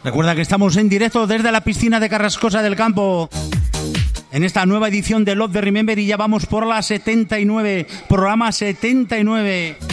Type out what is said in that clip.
Recuerda que estamos en directo desde la piscina de Carrascosa del Campo en esta nueva edición de Love the Remember y ya vamos por la 79, programa 79.